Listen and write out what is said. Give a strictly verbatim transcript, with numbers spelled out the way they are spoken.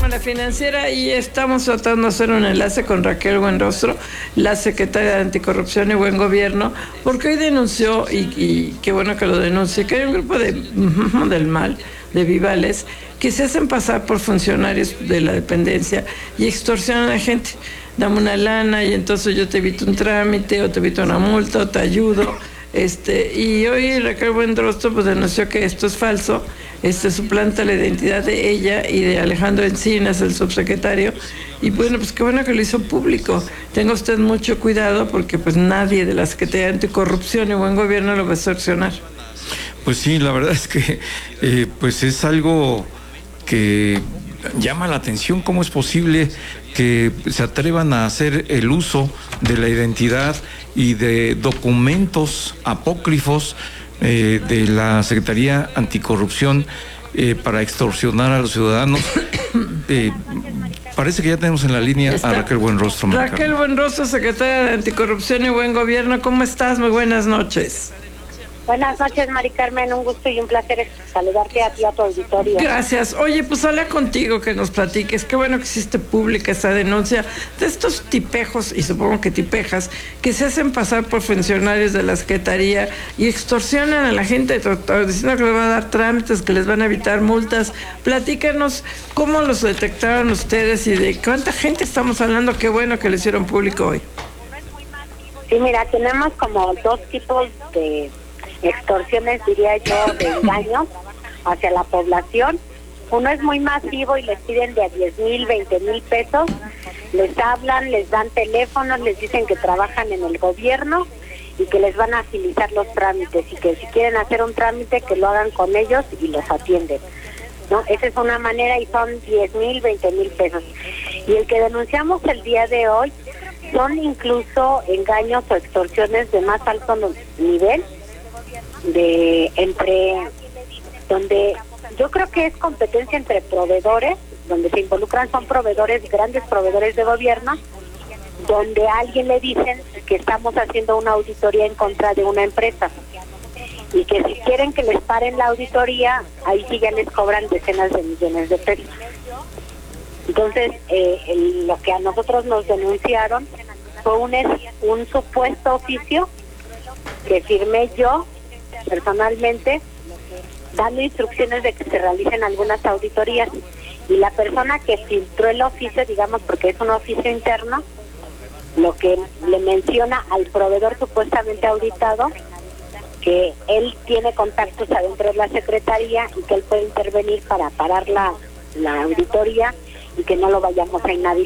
Informa La Financiera y estamos tratando de hacer un enlace con Raquel Buenrostro, la secretaria de Anticorrupción y Buen Gobierno, porque hoy denunció, y, y qué bueno que lo denuncie, que hay un grupo de, del mal, de vivales, que se hacen pasar por funcionarios de la dependencia y extorsionan a la gente. Dame una lana y entonces yo te evito un trámite, o te evito una multa, o te ayudo. Este, y hoy Raquel Buenrostro pues denunció que esto es falso. Este suplanta la identidad de ella y de Alejandro Encinas, el subsecretario, y bueno, pues qué bueno que lo hizo público. Tenga usted mucho cuidado porque pues nadie de la Secretaría de Anticorrupción y Buen Gobierno lo va a extorsionar. Pues sí, la verdad es que eh, pues es algo que llama la atención. ¿Cómo es posible que se atrevan a hacer el uso de la identidad y de documentos apócrifos eh, de la Secretaría Anticorrupción eh, para extorsionar a los ciudadanos? Eh, parece que ya tenemos en la línea a Raquel Buenrostro. Raquel Buenrostro, secretaria de Anticorrupción y Buen Gobierno, ¿cómo estás? Muy buenas noches. Buenas noches, Mari Carmen, un gusto y un placer saludarte a ti, a tu auditorio. Gracias. Oye, pues habla contigo que nos platiques. Qué bueno que hiciste pública esta denuncia de estos tipejos, y supongo que tipejas, que se hacen pasar por funcionarios de la Secretaría y extorsionan a la gente diciendo que les van a dar trámites, que les van a evitar multas. Platícanos cómo los detectaron ustedes y de cuánta gente estamos hablando. Qué bueno que lo hicieron público hoy. Sí, mira, tenemos como dos tipos de extorsiones, diría yo, de engaños hacia la población. Uno es muy masivo y les piden de a diez mil, veinte mil pesos, les hablan, les dan teléfonos, les dicen que trabajan en el gobierno y que les van a agilizar los trámites y que si quieren hacer un trámite que lo hagan con ellos y los atienden, ¿no? Esa es una manera y son diez mil, veinte mil pesos. Y el que denunciamos el día de hoy son incluso engaños o extorsiones de más alto nivel, de entre donde yo creo que es competencia entre proveedores, donde se involucran son proveedores, grandes proveedores de gobierno, donde a alguien le dicen que estamos haciendo una auditoría en contra de una empresa y que si quieren que les paren la auditoría, ahí sí ya les cobran decenas de millones de pesos. Entonces, eh, el, lo que a nosotros nos denunciaron fue un, un supuesto oficio que firmé yo personalmente, dando instrucciones de que se realicen algunas auditorías, y la persona que filtró el oficio, digamos, porque es un oficio interno, lo que le menciona al proveedor supuestamente auditado, que él tiene contactos adentro de la Secretaría y que él puede intervenir para parar la, la auditoría y que no lo vayamos a inhabilitar.